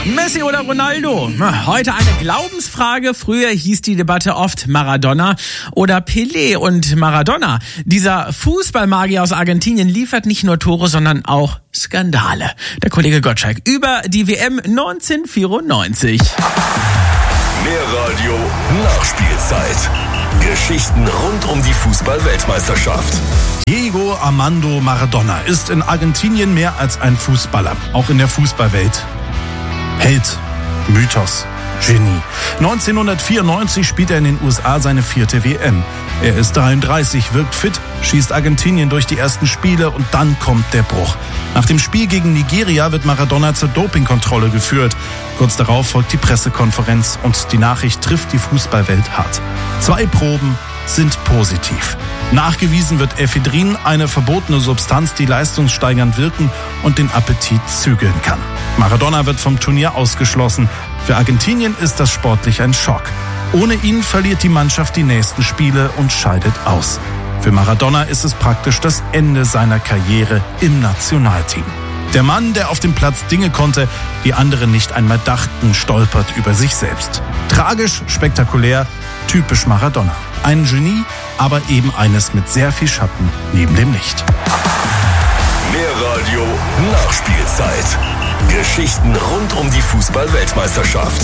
Messi oder Ronaldo? Heute eine Glaubensfrage. Früher hieß die Debatte oft Maradona oder Pelé. Und Maradona, dieser Fußballmagier aus Argentinien, liefert nicht nur Tore, sondern auch Skandale. Der Kollege Gottschalk über die WM 1994. Mehr Radio, Nachspielzeit. Geschichten rund um die Fußball-Weltmeisterschaft. Diego Armando Maradona ist in Argentinien mehr als ein Fußballer, auch in der Fußballwelt. Held, Mythos, Genie. 1994 spielt er in den USA seine 4. WM. Er ist 33, wirkt fit, schießt Argentinien durch die ersten Spiele und dann kommt der Bruch. Nach dem Spiel gegen Nigeria wird Maradona zur Dopingkontrolle geführt. Kurz darauf folgt die Pressekonferenz und die Nachricht trifft die Fußballwelt hart. 2 Proben sind positiv. Nachgewiesen wird Ephedrin, eine verbotene Substanz, die leistungssteigernd wirken und den Appetit zügeln kann. Maradona wird vom Turnier ausgeschlossen. Für Argentinien ist das sportlich ein Schock. Ohne ihn verliert die Mannschaft die nächsten Spiele und scheidet aus. Für Maradona ist es praktisch das Ende seiner Karriere im Nationalteam. Der Mann, der auf dem Platz Dinge konnte, die andere nicht einmal dachten, stolpert über sich selbst. Tragisch, spektakulär, typisch Maradona. Ein Genie, aber eben eines mit sehr viel Schatten neben dem Licht. Mehr Radio, Nachspielzeit. Geschichten rund um die Fußball-Weltmeisterschaft.